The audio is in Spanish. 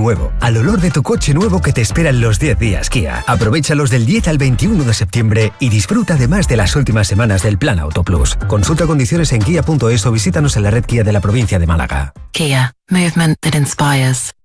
nuevo, al olor de tu coche nuevo que te esperan los 10 días Kia. Aprovéchalos del 10 al 21 de septiembre y disfruta además de las últimas semanas del Plan Auto Plus. Consulta condiciones en kia.es o visítanos en la red Kia de la provincia de Málaga. Kia. Movement that inspires.